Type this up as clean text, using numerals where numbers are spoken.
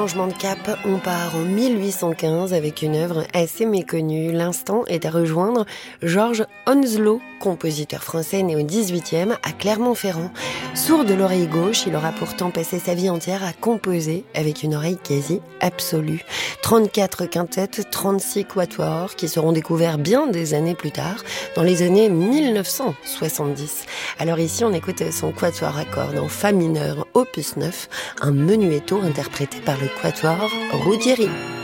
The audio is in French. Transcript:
Changement de cap, on part en 1815 avec une œuvre assez méconnue. L'instant est à rejoindre Georges Onslow, compositeur français né au XVIIIe à Clermont-Ferrand. Sourd de l'oreille gauche, il aura pourtant passé sa vie entière à composer avec une oreille quasi absolue. 34 quintettes, 36 quatuors qui seront découverts bien des années plus tard, dans les années 1970. Alors ici, on écoute son quatuor à cordes en fa mineur, opus 9, un menuetto interprété par le quatuor Ruggieri.